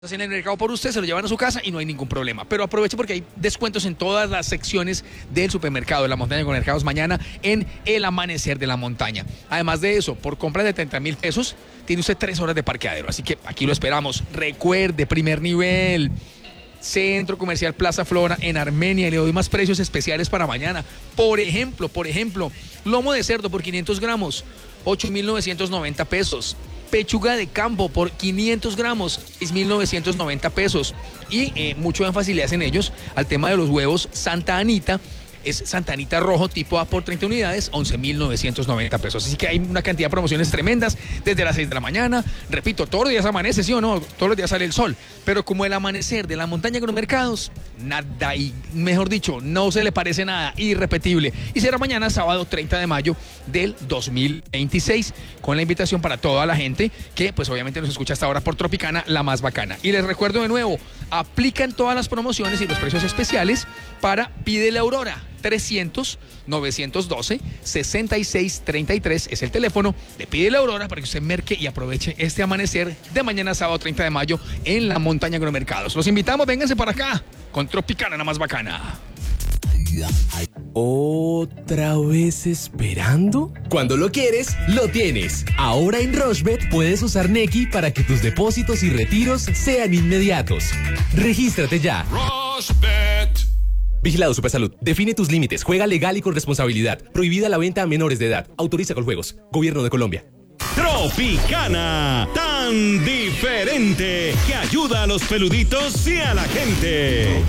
En el mercado por usted, se lo llevan a su casa y no hay ningún problema. Pero aproveche porque hay descuentos en todas las secciones del supermercado de la montaña con mercados mañana en el amanecer de la montaña. Además de eso, por compra de 30.000 pesos, tiene usted 3 horas de parqueadero. Así que aquí lo esperamos. Recuerde, primer nivel. Centro Comercial Plaza Flora en Armenia, y le doy más precios especiales para mañana. Por ejemplo, lomo de cerdo por 500 gramos, 8.990 pesos. Pechuga de campo por 500 gramos, 6.990 pesos. Y mucho énfasis le hacen ellos al tema de los huevos Santa Anita. Es Santa Anita rojo tipo A por 30 unidades, 11.990 pesos. Así que hay una cantidad de promociones tremendas desde las 6 de la mañana. Repito, todos los días amanece, ¿sí o no? Todos los días sale el sol. Pero como el amanecer de la montaña con los mercados, nada, y mejor dicho, no se le parece nada, irrepetible. Y será mañana, sábado 30 de mayo del 2026, con la invitación para toda la gente que pues obviamente nos escucha hasta ahora por Tropicana, la más bacana. Y les recuerdo de nuevo, aplican todas las promociones y los precios especiales para Pídele Aurora. 300-912-6633 es el teléfono de Pídele Aurora para que usted merque y aproveche este amanecer de mañana sábado 30 de mayo en la montaña Agromercados. Los invitamos, vénganse para acá con Tropicana, la más bacana. ¿Otra vez esperando? Cuando lo quieres, lo tienes. Ahora en Rochebet puedes usar Nequi para que tus depósitos y retiros sean inmediatos. Regístrate ya. Rochebet. Vigilado Supersalud. Define tus límites. Juega legal y con responsabilidad. Prohibida la venta a menores de edad. Autoriza con juegos. Gobierno de Colombia. Tropicana, tan diferente que ayuda a los peluditos y a la gente.